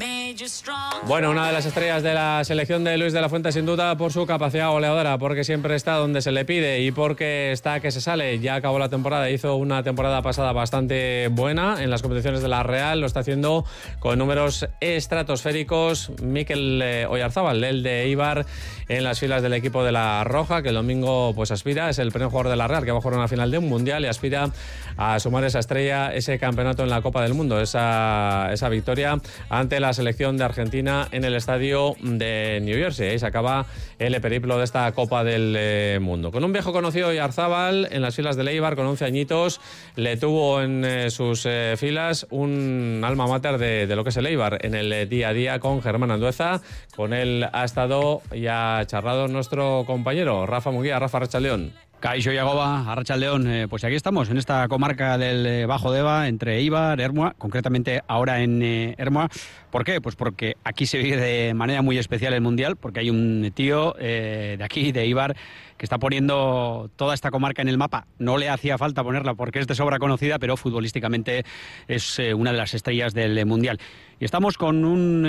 Bueno, una de las estrellas de la selección de Luis de la Fuente, sin duda, por su capacidad goleadora, porque siempre está donde se le pide y porque está que se sale. Ya acabó la temporada, hizo una temporada pasada bastante buena en las competiciones de la Real, lo está haciendo con números estratosféricos. Mikel Oyarzábal, el de Eibar, en las filas del equipo de la Roja, que el domingo pues aspira, es el primer jugador de la Real que va a jugar una final de un mundial y aspira a sumar esa estrella, ese campeonato en la Copa del Mundo, esa victoria ante la selección de Argentina en el estadio de New Jersey. Ahí se acaba el periplo de esta Copa del Mundo. Con un viejo conocido, Oyarzábal, en las filas del Eibar, con 11 añitos, le tuvo en sus filas un alma mater de lo que es el Eibar en el día a día con Germán Andueza. Con él ha estado y ha charlado nuestro compañero Rafa Muguía. Rafa, arratsaldeon. Kaixo Yagoba, arratsaldeon. Pues aquí estamos, en esta comarca del Bajo Deba, entre Eibar, Ermua, concretamente ahora en Ermua. ¿Por qué? Pues porque aquí se vive de manera muy especial el Mundial, porque hay un tío de aquí, de Eibar, que está poniendo toda esta comarca en el mapa. No le hacía falta ponerla porque es de sobra conocida, pero futbolísticamente es una de las estrellas del Mundial. Y estamos con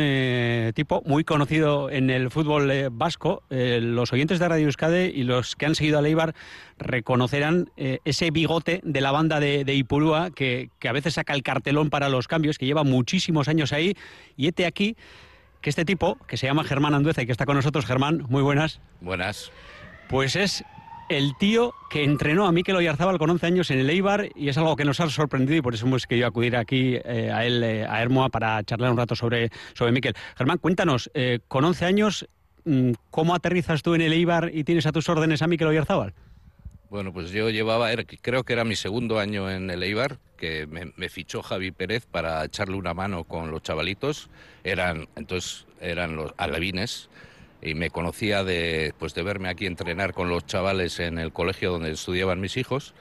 un tipo muy conocido en el fútbol vasco. Los oyentes de Radio Euskadi y los que han seguido al Eibar reconocerán ese bigote de la banda de Ipurúa, que a veces saca el cartelón para los cambios, que lleva muchísimos años ahí. Y hete aquí que este tipo, que se llama Germán Andueza y que está con nosotros. Germán, muy buenas. Buenas. Pues es el tío que entrenó a Mikel Oyarzábal con 11 años en el Eibar, y es algo que nos ha sorprendido y por eso hemos querido acudir aquí a él, a Ermua, para charlar un rato sobre Mikel. Germán, cuéntanos, con 11 años, ¿cómo aterrizas tú en el Eibar y tienes a tus órdenes a Mikel Oyarzábal? Bueno, pues yo creo que era mi segundo año en el Eibar, que me fichó Javi Pérez para echarle una mano con los chavalitos. Eran los alevines. Y me conocía de verme aquí entrenar con los chavales en el colegio donde estudiaban mis hijos,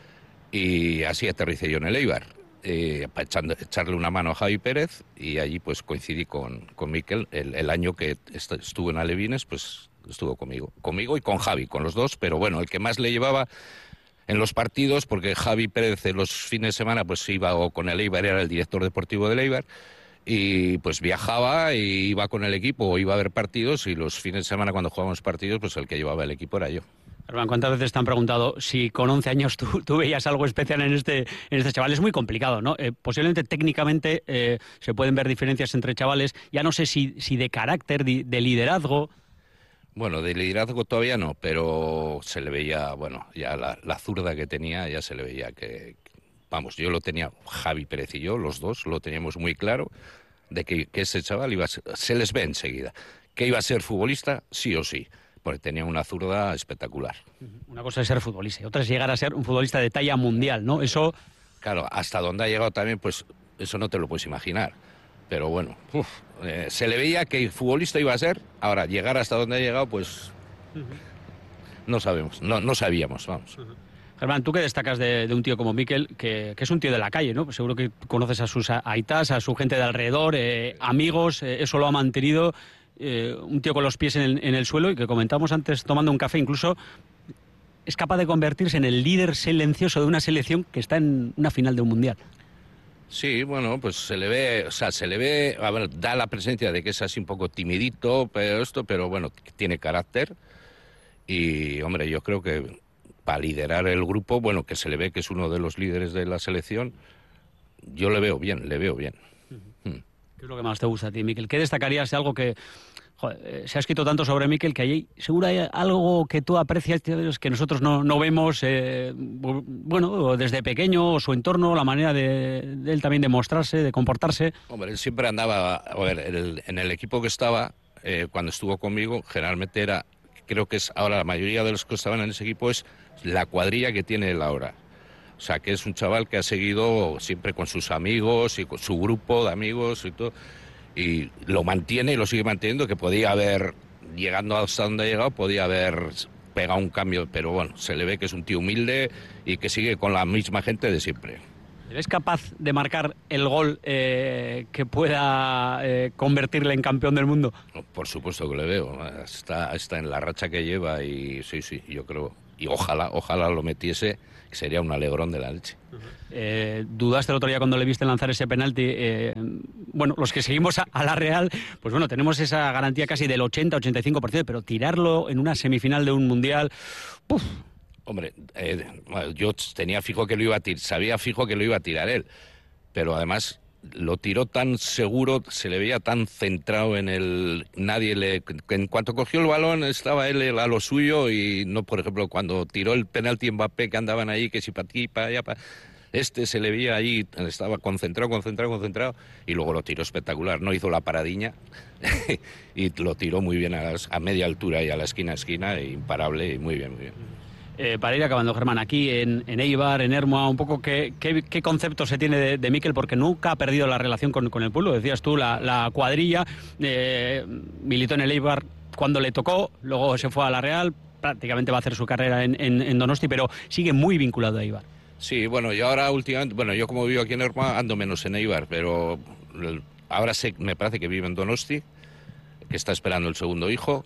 y así aterricé yo en el Eibar, para echarle una mano a Javi Pérez, y allí pues coincidí con Mikel. El año que estuvo en Alevines, pues estuvo conmigo y con Javi, con los dos, pero bueno, el que más le llevaba en los partidos, porque Javi Pérez en los fines de semana pues iba o con el Eibar, era el director deportivo del Eibar, y pues viajaba y iba con el equipo o iba a ver partidos, y los fines de semana cuando jugábamos partidos, pues el que llevaba el equipo era yo. Hermano, ¿cuántas veces te han preguntado si con 11 años tú veías algo especial en este chaval? Es muy complicado, ¿no? Posiblemente técnicamente se pueden ver diferencias entre chavales, ya no sé si de carácter, de liderazgo. Bueno, de liderazgo todavía no, pero se le veía, bueno, ya la zurda que tenía, ya se le veía que vamos, yo lo tenía, Javi Pérez y yo, los dos, lo teníamos muy claro, de que ese chaval se les ve enseguida, que iba a ser futbolista sí o sí, porque tenía una zurda espectacular. Una cosa es ser futbolista y otra es llegar a ser un futbolista de talla mundial, ¿no? Eso... Claro, hasta donde ha llegado también, pues eso no te lo puedes imaginar. Pero bueno, se le veía que el futbolista iba a ser. Ahora, llegar hasta donde ha llegado, pues no sabemos, no sabíamos, vamos. Germán, tú que destacas de un tío como Mikel, que es un tío de la calle, ¿no? Pues seguro que conoces a sus aitas, a su gente de alrededor, amigos, eso lo ha mantenido. Un tío con los pies en el suelo, y que comentamos antes tomando un café, incluso es capaz de convertirse en el líder silencioso de una selección que está en una final de un mundial. Sí, bueno, pues se le ve, a ver, da la presencia de que es así un poco timidito, pero bueno, tiene carácter, y hombre, yo creo que para liderar el grupo, bueno, que se le ve que es uno de los líderes de la selección, yo le veo bien. ¿Qué es lo que más te gusta a ti, Mikel? ¿Qué destacarías de algo que... se ha escrito tanto sobre Mikel que allí seguro hay algo que tú aprecias que nosotros no vemos, bueno, desde pequeño, o su entorno, la manera de él también de mostrarse, de comportarse? Hombre, él siempre andaba, a ver, en el equipo que estaba, cuando estuvo conmigo, generalmente era, creo que es ahora la mayoría de los que estaban en ese equipo es la cuadrilla que tiene él ahora. O sea, que es un chaval que ha seguido siempre con sus amigos y con su grupo de amigos y todo, y lo mantiene y lo sigue manteniendo, que podía haber, llegando hasta donde ha llegado, podía haber pegado un cambio, pero bueno, se le ve que es un tío humilde y que sigue con la misma gente de siempre. ¿Es capaz de marcar el gol que pueda convertirle en campeón del mundo? Por supuesto que le veo, está en la racha que lleva, y sí, yo creo. y ojalá lo metiese, que sería un alegrón de la leche. Dudaste el otro día cuando le viste lanzar ese penalti. Bueno, los que seguimos a la Real, pues bueno, tenemos esa garantía casi del 80-85%, pero tirarlo en una semifinal de un mundial, ¡puf! Hombre, yo tenía fijo que lo iba a tirar, sabía fijo que lo iba a tirar él, pero además lo tiró tan seguro, se le veía tan centrado en el... En cuanto cogió el balón estaba él a lo suyo, y no, por ejemplo, cuando tiró el penalti en Mbappé, que andaban ahí, que si para aquí, para allá, se le veía ahí, estaba concentrado, y luego lo tiró espectacular, no hizo la paradiña y lo tiró muy bien a media altura y a la esquina, imparable, y muy bien. Para ir acabando, Germán, aquí en Eibar, en Ermua, un poco qué concepto se tiene de Mikel, porque nunca ha perdido la relación con el pueblo. Decías tú, la cuadrilla, militó en el Eibar cuando le tocó, luego se fue a la Real, prácticamente va a hacer su carrera en Donosti, pero sigue muy vinculado a Eibar. Sí, bueno, y ahora últimamente, yo como vivo aquí en Ermua ando menos en Eibar, pero ahora me parece que vive en Donosti, que está esperando el segundo hijo,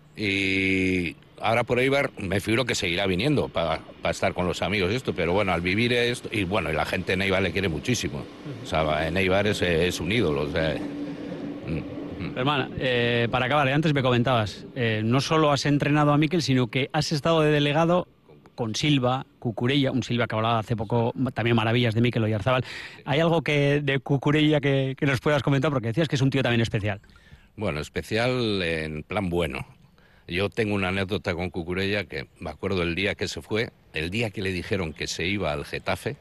y ahora por Eibar me figuro que seguirá viniendo para estar con los amigos y esto, pero bueno, al vivir esto, y bueno, y la gente en Eibar le quiere muchísimo, o sea, en Eibar es un ídolo, o sea... Hermana, para acabar, antes me comentabas, no solo has entrenado a Mikel, sino que has estado de delegado con Silva, Cucurella, un Silva que hablaba hace poco también maravillas de Mikel Oyarzabal. ¿Hay algo de Cucurella que nos puedas comentar? Porque decías que es un tío también especial. Bueno, especial en plan bueno. Yo tengo una anécdota con Cucurella que me acuerdo el día que se fue, el día que le dijeron que se iba al Getafe,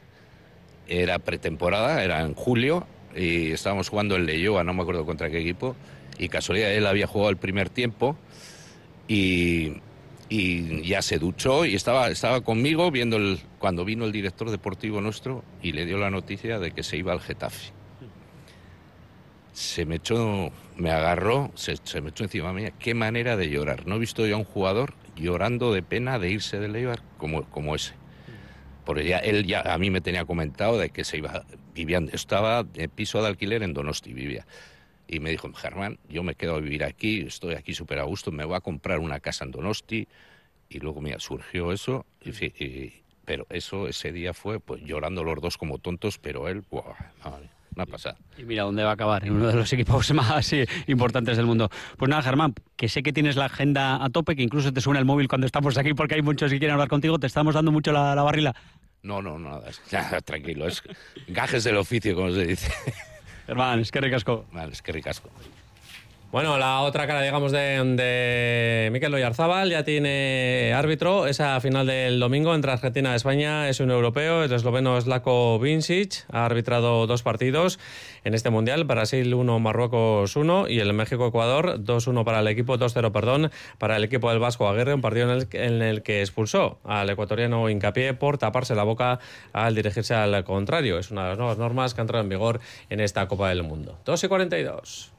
era pretemporada, era en julio, y estábamos jugando en Leioa, no me acuerdo contra qué equipo, y casualidad él había jugado el primer tiempo y ya se duchó y estaba conmigo viendo cuando vino el director deportivo nuestro y le dio la noticia de que se iba al Getafe. Me agarró, se me echó encima mía. Qué manera de llorar. No he visto yo a un jugador llorando de pena de irse del Eibar como ese. Porque él ya a mí me tenía comentado de que se iba, estaba en piso de alquiler en Donosti, vivía. Y me dijo, Germán, yo me quedo a vivir aquí, estoy aquí súper a gusto, me voy a comprar una casa en Donosti. Y luego, mira, surgió eso, pero ese día fue pues llorando los dos como tontos, pero él, una pasada. Y mira dónde va a acabar, en uno de los equipos más importantes del mundo. Pues nada, Germán, que sé que tienes la agenda a tope, que incluso te suena el móvil cuando estamos aquí porque hay muchos que quieren hablar contigo, te estamos dando mucho la barrila. No, nada, tranquilo, es gajes del oficio, como se dice. Germán, es que ricasco. Vale, es que ricasco. Bueno, la otra cara, digamos, de Mikel Oyarzabal ya tiene árbitro. Esa final del domingo entre Argentina y España es un europeo, el esloveno Slavko Vincic. Ha arbitrado 2 partidos en este Mundial, Brasil 1, Marruecos 1 y el México-Ecuador 2-1 para el equipo, 2-0, para el equipo del Vasco Aguirre, un partido en el que expulsó al ecuatoriano Hincapié por taparse la boca al dirigirse al contrario. Es una de las nuevas normas que han entrado en vigor en esta Copa del Mundo. 2:42.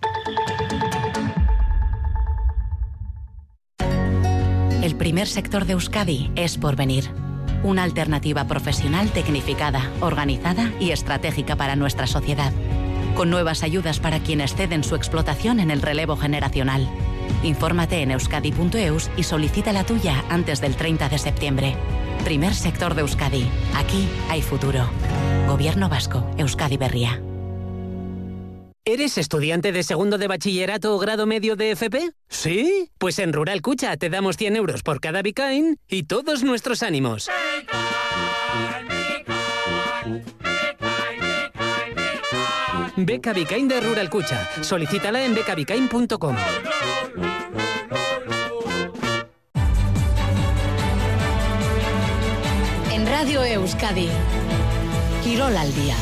El primer sector de Euskadi es Porvenir. Una alternativa profesional tecnificada, organizada y estratégica para nuestra sociedad. Con nuevas ayudas para quienes ceden su explotación en el relevo generacional. Infórmate en euskadi.eus y solicita la tuya antes del 30 de septiembre. Primer sector de Euskadi. Aquí hay futuro. Gobierno Vasco, Euskadi Berria. ¿Eres estudiante de segundo de bachillerato o grado medio de FP? ¿Sí? Pues en Rural Cucha te damos 100 euros por cada Bicain y todos nuestros ánimos. Beca Bicain de Rural Cucha. Solicítala en becabicain.com. En Radio Euskadi, Quirol al día.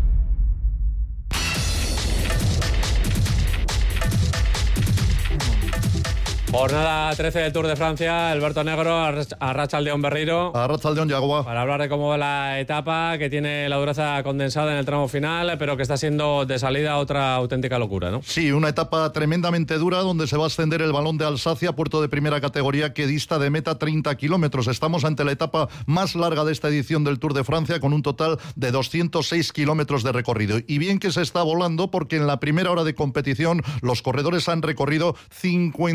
Jornada 13 del Tour de Francia, Alberto Negro, Arratsaldeon Berriro. Arratsaldeon Yagoa. Para hablar de cómo va la etapa, que tiene la dureza condensada en el tramo final, pero que está siendo de salida otra auténtica locura, ¿no? Sí, una etapa tremendamente dura donde se va a ascender el Balón de Alsacia, puerto de primera categoría que dista de meta 30 kilómetros. Estamos ante la etapa más larga de esta edición del Tour de Francia, con un total de 206 kilómetros de recorrido. Y bien que se está volando, porque en la primera hora de competición los corredores han recorrido 55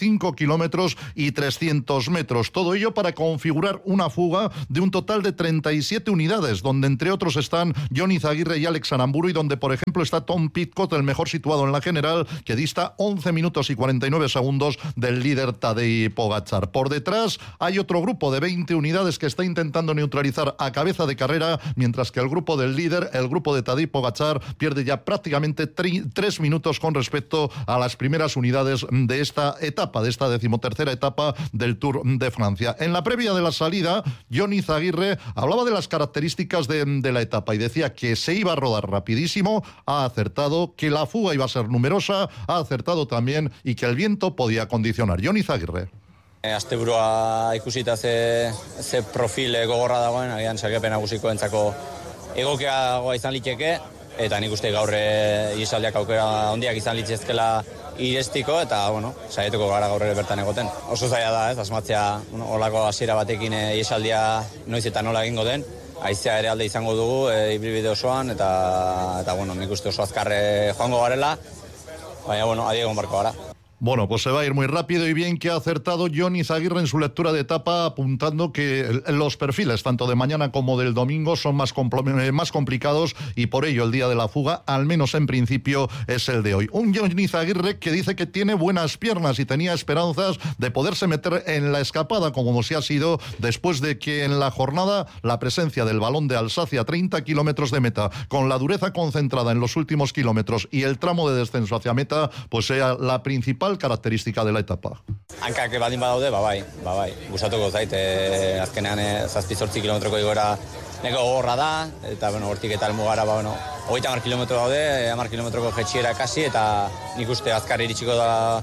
5 kilómetros y 300 metros. Todo ello para configurar una fuga de un total de 37 unidades, donde entre otros están Jon Izagirre y Alex Aramburu, y donde por ejemplo está Tom Pidcock, el mejor situado en la general, que dista 11 minutos y 49 segundos del líder Tadej Pogačar. Por detrás hay otro grupo de 20 unidades que está intentando neutralizar a cabeza de carrera, mientras que el grupo del líder, el grupo de Tadej Pogačar, pierde ya prácticamente 3 minutos con respecto a las primeras unidades de esta etapa, de esta 13ª etapa del Tour de Francia. En la previa de la salida, Jon Izagirre hablaba de las características de la etapa y decía que se iba a rodar rapidísimo, ha acertado, que la fuga iba a ser numerosa, ha acertado también, y que el viento podía condicionar. Jon Izagirre. Asteburua ikusita ze profil gogorra dagoen, agian sailkapen nagusikoentzako egokiagoa izan liteke, eta nik uste gaur ihesaldiak aukera handiak izan litzezkela irestiko, eta saiatuko gara gaur ere bertan egoten. Oso zaila da, asmatzea olako hasiera batekin ihesaldia noiz eta nola egingo den. Haizea ere alde izango dugu ibilbide osoan, eta nik uste oso azkarre joango garela, baina adiegon barko gara. Bueno, pues se va a ir muy rápido, y bien que ha acertado Jon Izagirre en su lectura de etapa, apuntando que los perfiles tanto de mañana como del domingo son más complicados, y por ello el día de la fuga, al menos en principio, es el de hoy. Un Jon Izagirre que dice que tiene buenas piernas y tenía esperanzas de poderse meter en la escapada, como si ha sido después de que en la jornada la presencia del balón de Alsacia, 30 kilómetros de meta, con la dureza concentrada en los últimos kilómetros y el tramo de descenso hacia meta, pues sea la principal característica de la etapa. Hankak baldin badaude, bai, gustatuko zait, azkenean 7-8 kilometroko igora neko gogorra da, eta hortik eta helmugara 30 kilometro daude, 10 kilometroko jetxiera kasi, eta nik uste azkar iritsiko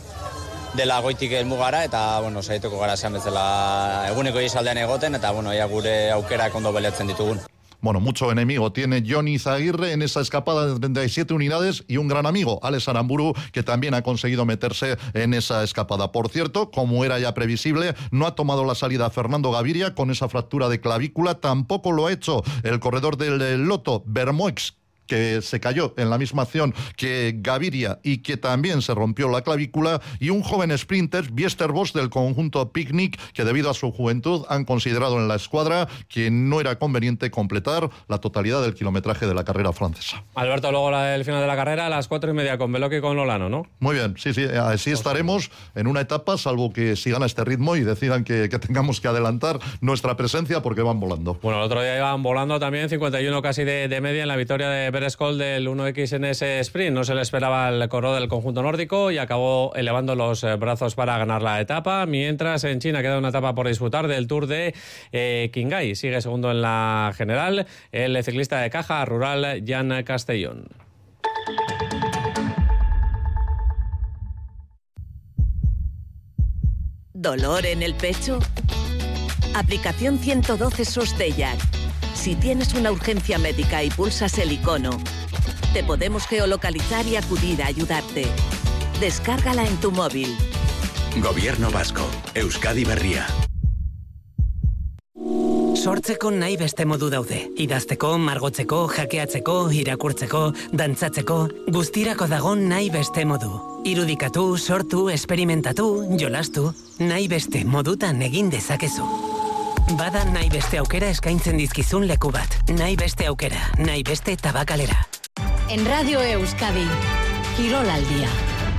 dela goitik helmugara, eta saituko gara esan bezala eguneko ihesaldean egoten, eta ea gure aukerak ondo beletzen ditugun. Bueno, mucho enemigo tiene Jon Izagirre en esa escapada de 37 unidades, y un gran amigo, Alex Aramburu, que también ha conseguido meterse en esa escapada. Por cierto, como era ya previsible, no ha tomado la salida Fernando Gaviria con esa fractura de clavícula, tampoco lo ha hecho el corredor del Lotto, Vermoix, que se cayó en la misma acción que Gaviria y que también se rompió la clavícula, y un joven sprinter, Biesterbosch, del conjunto Picnic, que debido a su juventud han considerado en la escuadra que no era conveniente completar la totalidad del kilometraje de la carrera francesa. Alberto, luego el final de la carrera a las 4:30 con Beloki y con Lolano, ¿no? Muy bien, sí, así estaremos en una etapa, salvo que sigan a este ritmo y decidan que tengamos que adelantar nuestra presencia, porque van volando. Bueno, el otro día iban volando también, 51 casi de media en la victoria de Berescol del 1X en ese sprint. No se le esperaba el corredor del conjunto nórdico y acabó elevando los brazos para ganar la etapa, mientras en China queda una etapa por disputar del Tour de Qinghai. Sigue segundo en la general el ciclista de Caja Rural, Jan Castellón. ¿Dolor en el pecho? Aplicación 112 Sostella. Si tienes una urgencia médica y pulsas el icono, te podemos geolocalizar y acudir a ayudarte. Descárgala en tu móvil. Gobierno vasco. Euskadi berria. Sortzeko nahi beste modu daude. Idazteko, margotzeko, hackeatzeko, irakurtzeko, dantzatzeko, guztirako dago nahi beste modu. Irudikatu, sortu, esperimentatu, jolastu, nahi beste modutan egin dezakezu. Bada nahi beste aukera eskaintzen dizkizun leku bat. Nahi beste aukera, nahi beste tabakalera. En Radio Euskadi, Kirol al día.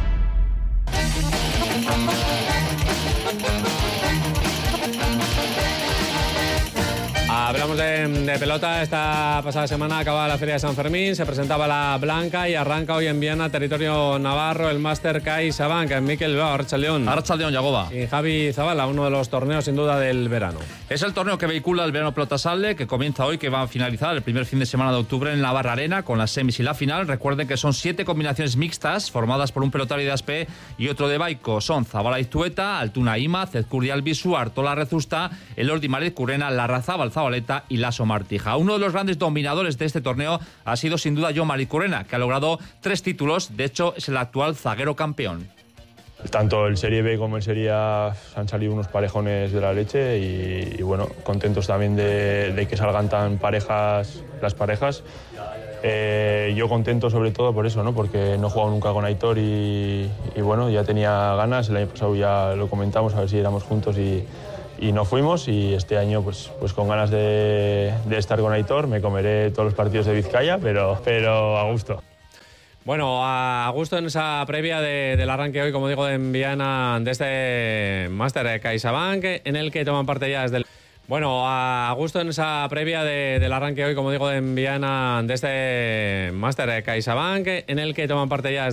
Hablamos de pelota. Esta pasada semana acababa la Feria de San Fermín, se presentaba la Blanca y arranca hoy en Viana, territorio navarro, el Máster CaixaBank. Mikel Bilbao, Arratsaldeon. Arratsaldeon, Yagoba. Y Javi Zabala, uno de los torneos sin duda del verano. Es el torneo que vehicula el verano Pelotasalde, que comienza hoy, que va a finalizar el primer fin de semana de octubre en Navarra Arena, con las semis y la final. Recuerden que son 7 combinaciones mixtas, formadas por un pelotario de Aspe y otro de Baico. Son Zabala Iztueta, Altuna Ima, Zezcurdi Albisu, Artola Rezusta, Elordi Marit Currena, Larrazábal Zabaleta y Lasso Martija. Uno de los grandes dominadores de este torneo ha sido sin duda Jon Marit Currena, que ha logrado 3 títulos. De hecho, es el actual zaguero campeón. Tanto el Serie B como el Serie A han salido unos parejones de la leche y bueno, contentos también de que salgan tan parejas las parejas. Yo contento sobre todo por eso, ¿no? Porque no he jugado nunca con Aitor y bueno, ya tenía ganas. El año pasado ya lo comentamos a ver si éramos juntos y no fuimos, y este año pues con ganas de estar con Aitor. Me comeré todos los partidos de Vizcaya, pero a gusto. Bueno, a gusto en esa previa del arranque hoy, como digo, en Viana de este Máster CaixaBank, en el que toman parte ya desde el... Bueno, a gusto en esa previa del arranque hoy, como digo, en Viana de este Máster CaixaBank, en el que toman parte ya desde